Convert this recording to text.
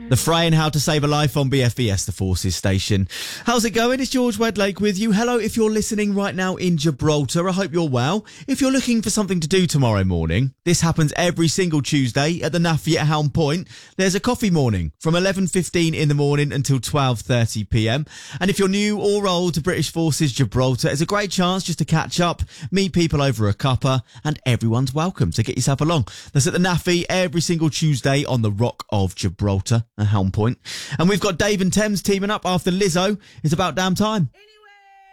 The Fray and How to Save a Life on BFBS, the Forces station. How's it going? It's George Wedlake with you. Hello, if you're listening right now in Gibraltar, I hope you're well. If you're looking for something to do tomorrow morning, this happens every single Tuesday at the Naffy at Helm Point. There's a coffee morning from 11:15 in the morning until 12:30 p.m. And if you're new or old to British Forces Gibraltar, it's a great chance just to catch up, meet people over a cuppa, and everyone's welcome, so get yourself along. That's at the Naffy every single Tuesday on the Rock of Gibraltar. A Helm Point. And we've got Dave and Thames teaming up after Lizzo. It's about damn time.